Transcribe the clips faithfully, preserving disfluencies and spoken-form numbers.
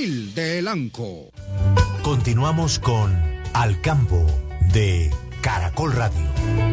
Gil del Anco. Continuamos con Al Campo de Caracol Radio.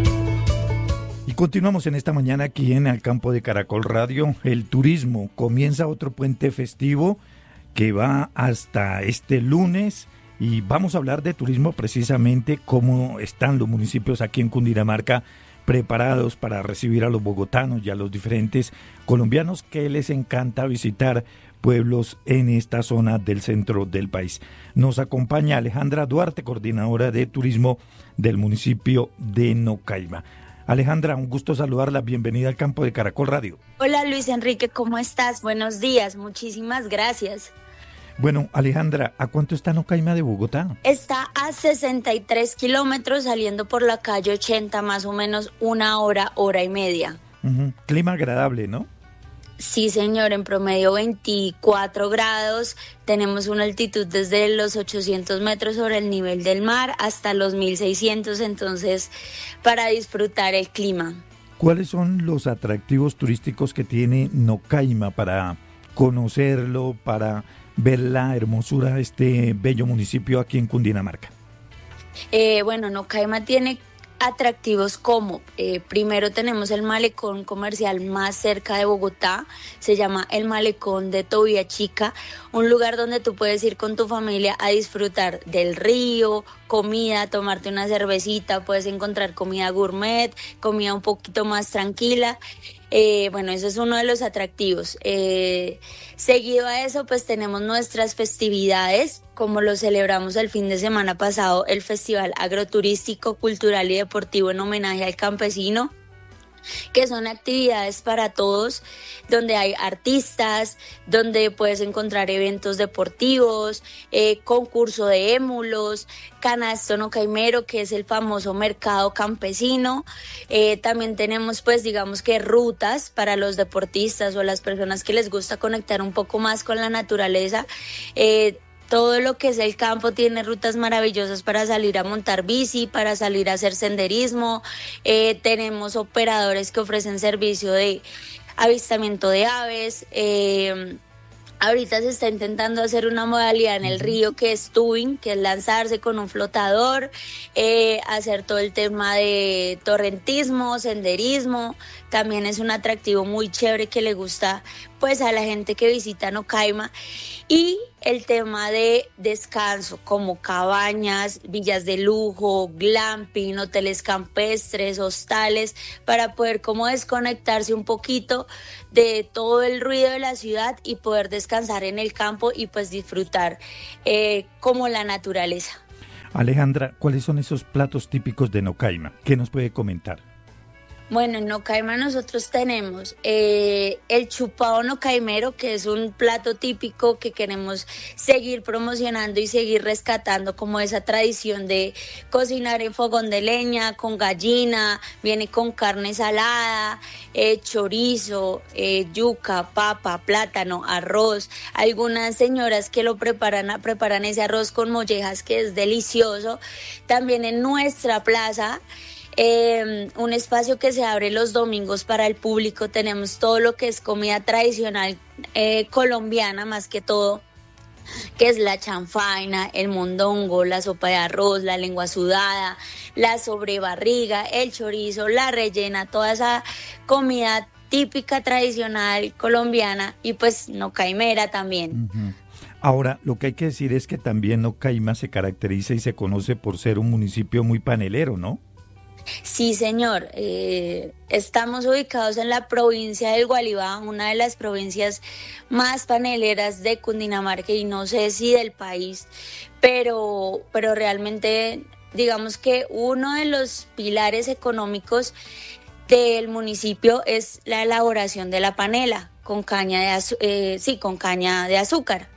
Y continuamos en esta mañana aquí en Al Campo de Caracol Radio. El turismo comienza otro puente festivo que va hasta este lunes y vamos a hablar de turismo precisamente, cómo están los municipios aquí en Cundinamarca preparados para recibir a los bogotanos y a los diferentes colombianos que les encanta visitar pueblos en esta zona del centro del país. Nos acompaña Alejandra Duarte, coordinadora de turismo del municipio de Nocaima. Alejandra, un gusto saludarla, bienvenida al Campo de Caracol Radio. Hola Luis Enrique, ¿cómo estás? Buenos días, muchísimas gracias. Bueno, Alejandra, ¿a cuánto está Nocaima de Bogotá? Está a sesenta y tres kilómetros saliendo por la calle ochenta, más o menos una hora, hora y media. Uh-huh. Clima agradable, ¿no? Sí, señor, en promedio veinticuatro grados, tenemos una altitud desde los ochocientos metros sobre el nivel del mar hasta los mil seiscientos, entonces para disfrutar el clima. ¿Cuáles son los atractivos turísticos que tiene Nocaima para conocerlo, para ver la hermosura de este bello municipio aquí en Cundinamarca? Eh, bueno, Nocaima tiene atractivos como, eh, primero tenemos el malecón comercial más cerca de Bogotá, se llama el Malecón de Tobía Chica, un lugar donde tú puedes ir con tu familia a disfrutar del río, comida, tomarte una cervecita, puedes encontrar comida gourmet, comida un poquito más tranquila. Eh, bueno, eso es uno de los atractivos. Eh, seguido a eso, pues tenemos nuestras festividades, como lo celebramos el fin de semana pasado, el Festival Agroturístico, Cultural y Deportivo en homenaje al campesino, que son actividades para todos, donde hay artistas, donde puedes encontrar eventos deportivos, eh, concurso de émulos, canasto nocaimero, que es el famoso mercado campesino. Eh, también tenemos, pues, digamos que rutas para los deportistas o las personas que les gusta conectar un poco más con la naturaleza. Eh, Todo lo que es el campo tiene rutas maravillosas para salir a montar bici, para salir a hacer senderismo. Eh, tenemos operadores que ofrecen servicio de avistamiento de aves. Eh, ahorita se está intentando hacer una modalidad en el río que es tubing, que es lanzarse con un flotador, eh, hacer todo el tema de torrentismo, senderismo. También es un atractivo muy chévere que le gusta pues a la gente que visita Nocaima. Y el tema de descanso, como cabañas, villas de lujo, glamping, hoteles campestres, hostales, para poder como desconectarse un poquito de todo el ruido de la ciudad y poder descansar en el campo y pues disfrutar eh, como la naturaleza. Alejandra, ¿cuáles son esos platos típicos de Nocaima? ¿Qué nos puede comentar? Bueno, en Nocaima nosotros tenemos eh, el chupado nocaimero, que es un plato típico que queremos seguir promocionando y seguir rescatando como esa tradición de cocinar en fogón de leña, con gallina, viene con carne salada, eh, chorizo, eh, yuca, papa, plátano, arroz. Algunas señoras que lo preparan, preparan ese arroz con mollejas que es delicioso. También en nuestra plaza, Eh, un espacio que se abre los domingos para el público, tenemos todo lo que es comida tradicional eh, colombiana, más que todo, que es la chanfaina, el mondongo, la sopa de arroz, la lengua sudada, la sobrebarriga, el chorizo, la rellena, toda esa comida típica tradicional colombiana y pues nocaimera también. Uh-huh. Ahora, lo que hay que decir es que también Nocaima se caracteriza y se conoce por ser un municipio muy panelero, ¿no? Sí, señor. Eh, estamos ubicados en la provincia del Gualibá, una de las provincias más paneleras de Cundinamarca y no sé si del país, pero, pero realmente digamos que uno de los pilares económicos del municipio es la elaboración de la panela con caña de azu- eh, sí, con caña de azúcar.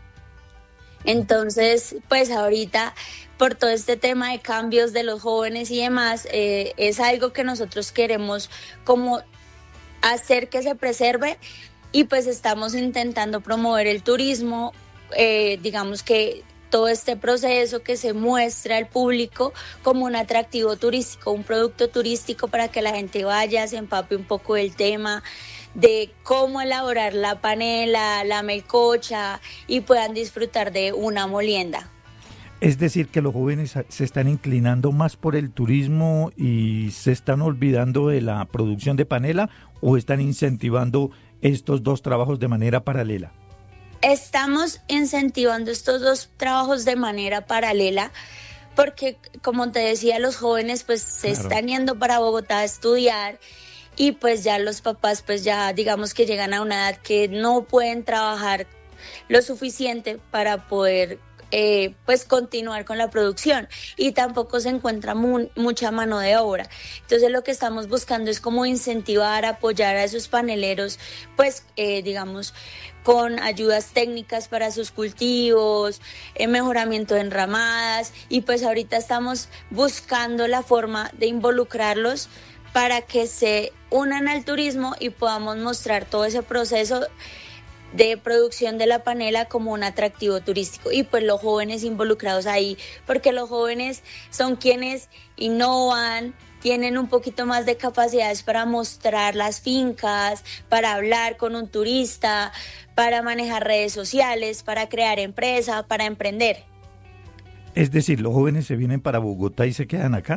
Entonces, pues ahorita, por todo este tema de cambios de los jóvenes y demás, eh, es algo que nosotros queremos como hacer que se preserve y pues estamos intentando promover el turismo, eh, digamos que todo este proceso que se muestra al público como un atractivo turístico, un producto turístico para que la gente vaya, se empape un poco del tema. de cómo elaborar la panela, la melcocha y puedan disfrutar de una molienda. Es decir, que los jóvenes se están inclinando más por el turismo y se están olvidando de la producción de panela, ¿o están incentivando estos dos trabajos de manera paralela? Estamos incentivando estos dos trabajos de manera paralela porque, como te decía, los jóvenes pues se Claro. están yendo para Bogotá a estudiar y pues ya los papás pues ya digamos que llegan a una edad que no pueden trabajar lo suficiente para poder Eh, pues continuar con la producción y tampoco se encuentra mu- mucha mano de obra. Entonces lo que estamos buscando es como incentivar, apoyar a esos paneleros, pues eh, digamos con ayudas técnicas para sus cultivos, eh, mejoramiento de enramadas y pues ahorita estamos buscando la forma de involucrarlos para que se unan al turismo y podamos mostrar todo ese proceso de producción de la panela como un atractivo turístico y pues los jóvenes involucrados ahí, porque los jóvenes son quienes innovan, tienen un poquito más de capacidades para mostrar las fincas, para hablar con un turista, para manejar redes sociales, para crear empresa, para emprender. Es decir, los jóvenes se vienen para Bogotá y se quedan acá.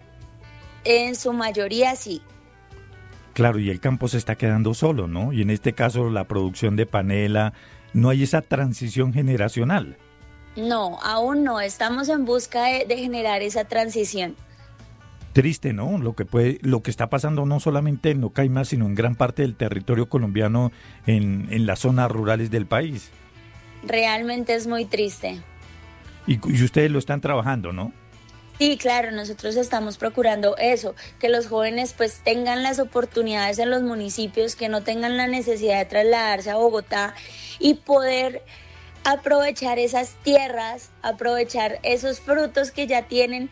En su mayoría sí. Claro, y el campo se está quedando solo, ¿no? Y en este caso la producción de panela, no hay esa transición generacional. No, aún no, estamos en busca de, de generar esa transición. Triste, ¿no? Lo que puede, lo que está pasando no solamente en Locaima, sino en gran parte del territorio colombiano, en, en las zonas rurales del país. Realmente es muy triste. Y, y ustedes lo están trabajando, ¿no? Sí, claro, nosotros estamos procurando eso, que los jóvenes pues tengan las oportunidades en los municipios, que no tengan la necesidad de trasladarse a Bogotá y poder aprovechar esas tierras, aprovechar esos frutos que ya tienen.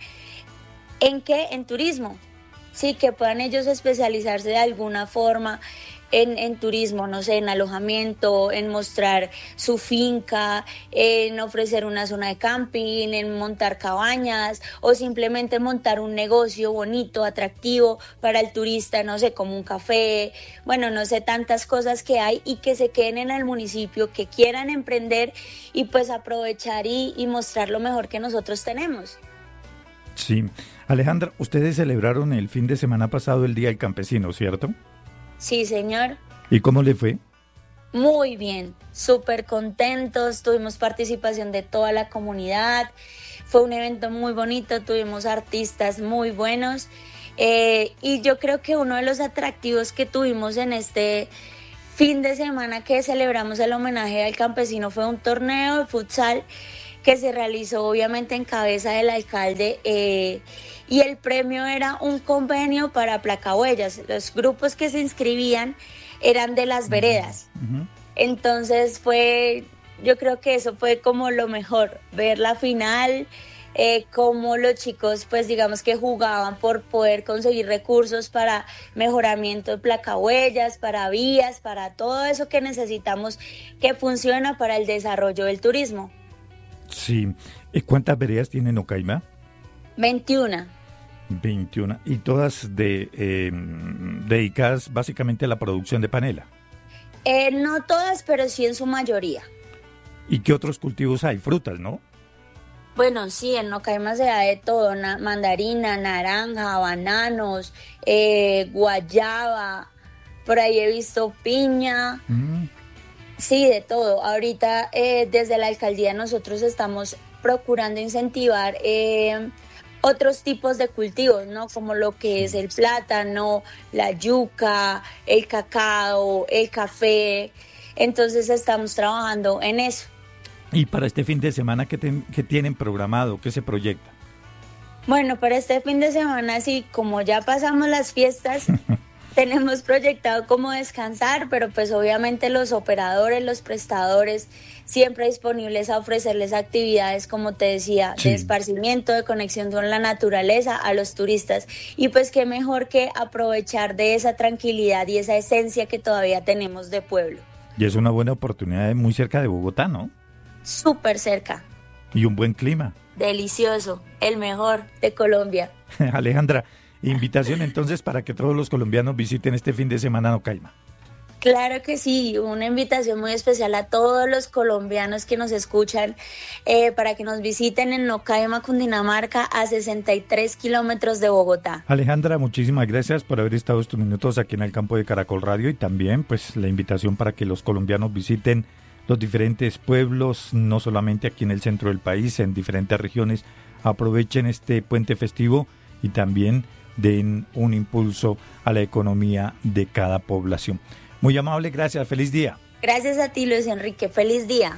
¿En qué? En turismo. Sí, que puedan ellos especializarse de alguna forma en, en turismo, no sé, en alojamiento, en mostrar su finca, en ofrecer una zona de camping, en montar cabañas o simplemente montar un negocio bonito, atractivo para el turista, no sé, como un café, bueno, no sé, tantas cosas que hay y que se queden en el municipio, que quieran emprender y pues aprovechar y, y mostrar lo mejor que nosotros tenemos. Sí. Alejandra, ustedes celebraron el fin de semana pasado el Día del Campesino, ¿cierto? Sí, señor. ¿Y cómo le fue? Muy bien, súper contentos, tuvimos participación de toda la comunidad, fue un evento muy bonito, tuvimos artistas muy buenos eh, y yo creo que uno de los atractivos que tuvimos en este fin de semana que celebramos el homenaje al campesino fue un torneo de futsal que se realizó obviamente en cabeza del alcalde eh, y el premio era un convenio para Placahuellas. Los grupos que se inscribían eran de las veredas. Uh-huh. Entonces fue, yo creo que eso fue como lo mejor, ver la final, eh, como los chicos pues digamos que jugaban por poder conseguir recursos para mejoramiento de Placahuellas, para vías, para todo eso que necesitamos que funciona para el desarrollo del turismo. Sí. ¿Y cuántas veredas tiene Locaima? veintiuna. veintiuna. ¿Y todas de, eh, dedicadas básicamente a la producción de panela? Eh, no todas, pero sí en su mayoría. ¿Y qué otros cultivos hay? Frutas, ¿no? Bueno, sí, en Locaima se da de todo, na- mandarina, naranja, bananos, eh, guayaba, por ahí he visto piña. Mm. Sí, de todo. Ahorita eh, desde la alcaldía nosotros estamos procurando incentivar eh, otros tipos de cultivos, ¿no? Como lo que es el plátano, la yuca, el cacao, el café. Entonces estamos trabajando en eso. ¿Y para este fin de semana qué, ten, qué tienen programado? ¿Qué se proyecta? Bueno, para este fin de semana, sí, como ya pasamos las fiestas... Tenemos proyectado cómo descansar, pero pues obviamente los operadores, los prestadores, siempre disponibles a ofrecerles actividades, como te decía, sí. de esparcimiento, de conexión con la naturaleza a los turistas. Y pues qué mejor que aprovechar de esa tranquilidad y esa esencia que todavía tenemos de pueblo. Y es una buena oportunidad muy cerca de Bogotá, ¿no? Súper cerca. Y un buen clima. Delicioso, el mejor de Colombia. Alejandra, invitación entonces para que todos los colombianos visiten este fin de semana Locaima. Claro que sí, una invitación muy especial a todos los colombianos que nos escuchan eh, para que nos visiten en Nocaima, Cundinamarca, a sesenta y tres kilómetros de Bogotá. Alejandra, muchísimas gracias por haber estado estos minutos aquí en el campo de Caracol Radio y también pues la invitación para que los colombianos visiten los diferentes pueblos, no solamente aquí en el centro del país, en diferentes regiones, aprovechen este puente festivo y también den un impulso a la economía de cada población. Muy amable, gracias, feliz día. Gracias a ti, Luis Enrique, feliz día.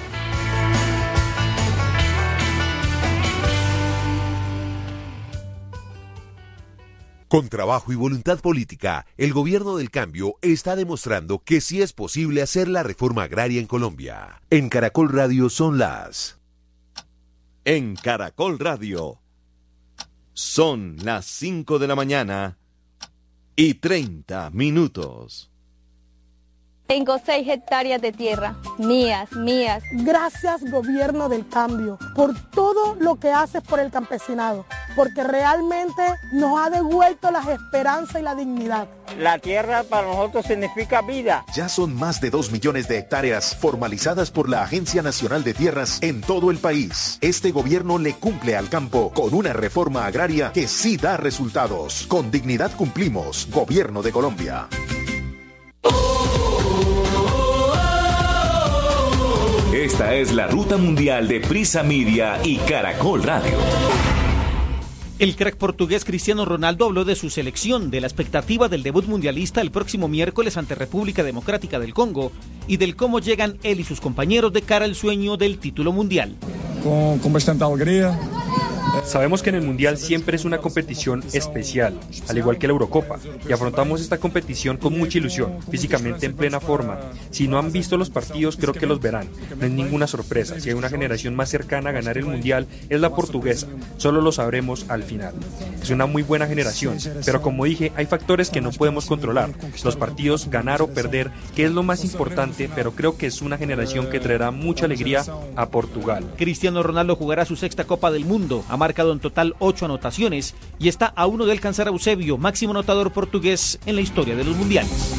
Con trabajo y voluntad política, el gobierno del cambio está demostrando que sí es posible hacer la reforma agraria en Colombia. En Caracol Radio son las... En Caracol Radio son las cinco de la mañana y treinta minutos. Tengo seis hectáreas de tierra, mías, mías. Gracias, gobierno del cambio, por todo lo que haces por el campesinado, porque realmente nos ha devuelto las esperanzas y la dignidad. La tierra para nosotros significa vida. Ya son más de dos millones de hectáreas formalizadas por la Agencia Nacional de Tierras en todo el país. Este gobierno le cumple al campo con una reforma agraria que sí da resultados. Con dignidad cumplimos, Gobierno de Colombia. Esta es la ruta mundial de Prisa Media y Caracol Radio. El crack portugués Cristiano Ronaldo habló de su selección, de la expectativa del debut mundialista el próximo miércoles ante República Democrática del Congo y del cómo llegan él y sus compañeros de cara al sueño del título mundial. Con, con bastante alegría. Sabemos que en el Mundial siempre es una competición especial, al igual que la Eurocopa, y afrontamos esta competición con mucha ilusión, físicamente en plena forma. Si no han visto los partidos, creo que los verán. No es ninguna sorpresa, si hay una generación más cercana a ganar el Mundial, es la portuguesa, solo lo sabremos al final. Es una muy buena generación, pero como dije, hay factores que no podemos controlar. Los partidos, ganar o perder, que es lo más importante, pero creo que es una generación que traerá mucha alegría a Portugal. Cristiano Ronaldo jugará su sexta Copa del Mundo, ha marcado en total ocho anotaciones y está a uno de alcanzar a Eusebio, máximo anotador portugués en la historia de los mundiales.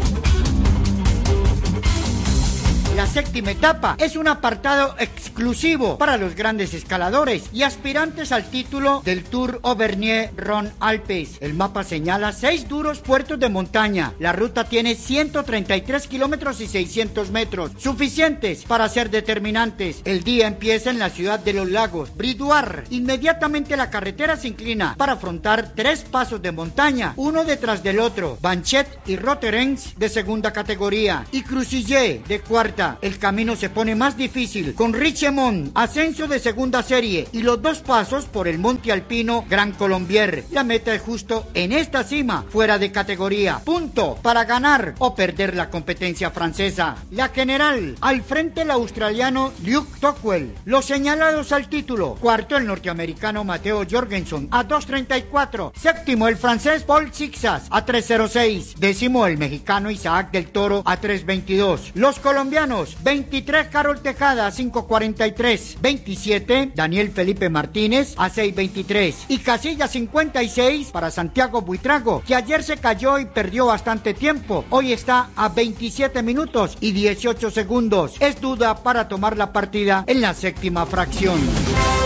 La séptima etapa es un apartado exclusivo para los grandes escaladores y aspirantes al título del Tour Auvergne-Rhône-Alpes. El mapa señala seis duros puertos de montaña. La ruta tiene ciento treinta y tres kilómetros y seiscientos metros, suficientes para ser determinantes. El día empieza en la ciudad de los lagos, Bridoire. Inmediatamente la carretera se inclina para afrontar tres pasos de montaña, uno detrás del otro, Banchet y Roterens de segunda categoría y Crucillé de cuarta. El camino se pone más difícil con Richemont, ascenso de segunda serie y los dos pasos por el monte alpino Gran Colombier. La meta es justo en esta cima, fuera de categoría. Punto para ganar o perder la competencia francesa. La general, al frente el australiano Luke Tocqueville. Los señalados al título: cuarto el norteamericano Matteo Jorgensen a dos treinta y cuatro, séptimo el francés Paul Sixas a tres cero seis, décimo el mexicano Isaac del Toro a tres veintidós. Los colombianos veintitrés Carol Tejada a cinco cuarenta y tres, veintisiete Daniel Felipe Martínez a seis veintitrés y casilla cincuenta y seis para Santiago Buitrago, que ayer se cayó y perdió bastante tiempo. Hoy está a veintisiete minutos y dieciocho segundos. Es duda para tomar la partida en la séptima fracción.